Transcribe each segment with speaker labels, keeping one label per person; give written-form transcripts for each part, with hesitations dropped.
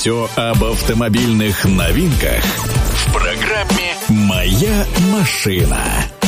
Speaker 1: Все об автомобильных новинках в программе «Моя машина».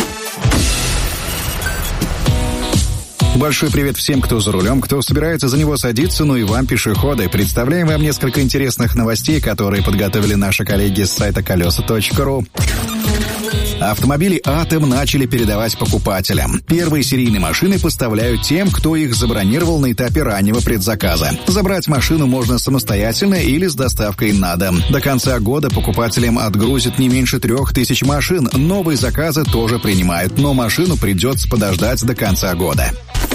Speaker 2: Большой привет всем, кто за рулем, кто собирается за него садиться, ну и вам, пешеходы. Представляем вам несколько интересных новостей, которые подготовили наши коллеги с сайта колеса.ру. Автомобили «Атом» начали передавать покупателям. Первые серийные машины поставляют тем, кто их забронировал на этапе раннего предзаказа. Забрать машину можно самостоятельно или с доставкой на дом. До конца года покупателям отгрузят не меньше 3000 машин. Новые заказы тоже принимают, но машину придется подождать до конца года.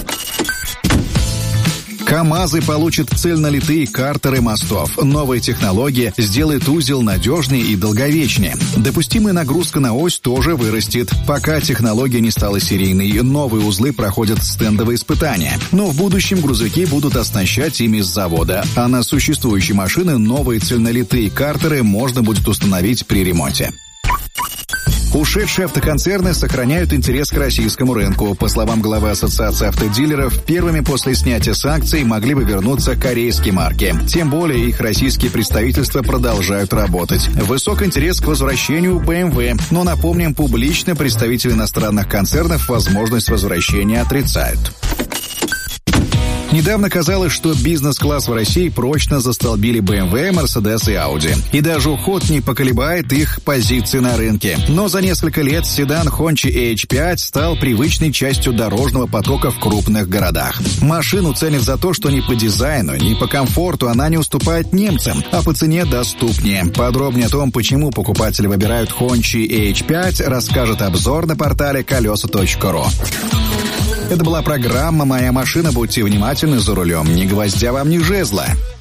Speaker 2: КАМАЗы получат цельнолитые картеры мостов. Новая технология сделает узел надежнее и долговечнее. Допустимая нагрузка на ось тоже вырастет. Пока технология не стала серийной, новые узлы проходят стендовые испытания. Но в будущем грузовики будут оснащать ими с завода, а на существующие машины новые цельнолитые картеры можно будет установить при ремонте. Ушедшие автоконцерны сохраняют интерес к российскому рынку. По словам главы Ассоциации автодилеров, первыми после снятия санкций могли бы вернуться корейские марки. Тем более их российские представительства продолжают работать. Высок интерес к возвращению BMW, но, напомним, публично представители иностранных концернов возможность возвращения отрицают. Недавно казалось, что бизнес-класс в России прочно застолбили BMW, Mercedes и Audi. И даже уход не поколебает их позиции на рынке. Но за несколько лет седан Hongqi H5 стал привычной частью дорожного потока в крупных городах. Машину ценят за то, что ни по дизайну, ни по комфорту она не уступает немцам, а по цене доступнее. Подробнее о том, почему покупатели выбирают Hongqi H5, расскажет обзор на портале колеса.ру. Это была программа «Моя машина». Будьте внимательны за рулем. Ни гвоздя вам, ни жезла.